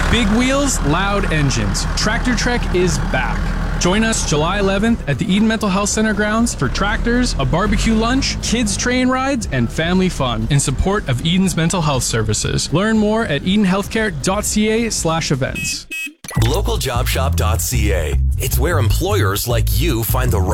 Big wheels, loud engines. Tractor Trek is back. Join us July 11th at the Eden Mental Health Center grounds for tractors, a barbecue lunch, kids train rides, and family fun in support of Eden's mental health services. Learn more at edenhealthcare.ca/events. Localjobshop.ca. It's where employers like you find the right